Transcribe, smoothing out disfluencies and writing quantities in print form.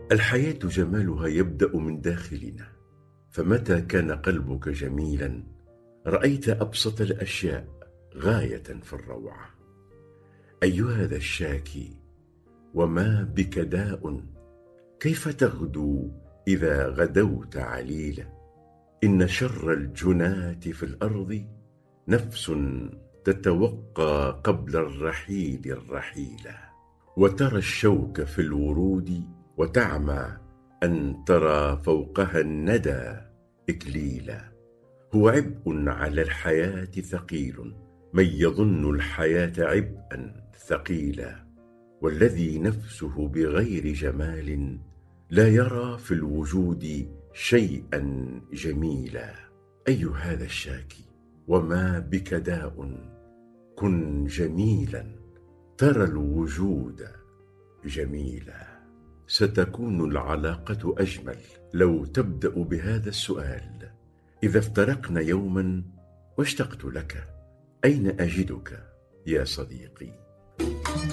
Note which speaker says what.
Speaker 1: الحياة جمالها يبدأ من داخلنا، فمتى كان قلبك جميلا رأيت أبسط الأشياء غاية في الروعة. أيها ذا الشاكي، وما بك داء؟ كيف تغدو إذا غدوت عليلا؟ إن شر الجنات في الأرض نفس تتوقى قبل الرحيل الرحيلا، وترى الشوك في الورود وتعمى أن ترى فوقها الندى إكليلا. هو عبء على الحياة ثقيل من يظن الحياة عبئا ثقيلا، والذي نفسه بغير جمال لا يرى في الوجود شيئا جميلا. أي هذا الشاكي، وما بك داء؟ كن جميلا ترى الوجود جميلا. ستكون العلاقة أجمل لو تبدأ بهذا السؤال: إذا افترقنا يوما واشتقت لك، أين أجدك يا صديقي؟